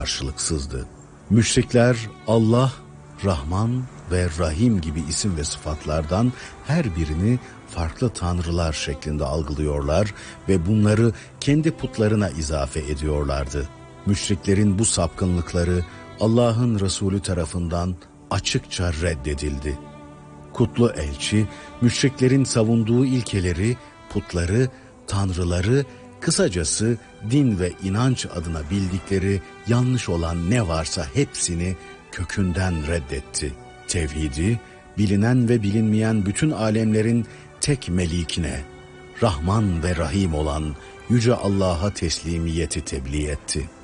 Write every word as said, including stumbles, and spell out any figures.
karşılıksızdı. Müşrikler Allah, Rahman ve Rahim gibi isim ve sıfatlardan her birini farklı tanrılar şeklinde algılıyorlar ve bunları kendi putlarına izafe ediyorlardı. Müşriklerin bu sapkınlıkları Allah'ın Resulü tarafından açıkça reddedildi. Kutlu elçi, müşriklerin savunduğu ilkeleri, putları, tanrıları, kısacası din ve inanç adına bildikleri yanlış olan ne varsa hepsini kökünden reddetti. Tevhidi, bilinen ve bilinmeyen bütün alemlerin tek melikine, Rahman ve Rahim olan Yüce Allah'a teslimiyeti tebliğ etti.